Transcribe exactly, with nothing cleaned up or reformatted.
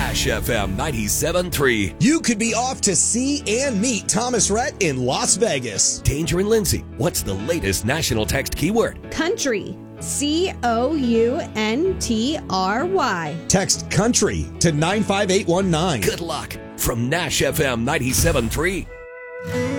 Nash F M ninety-seven point three. You could be off to see and meet Thomas Rhett in Las Vegas. Danger and Lindsay, what's the latest national text keyword? Country. C O U N T R Y. Text country to nine five eight one nine. Good luck from Nash F M ninety-seven point three.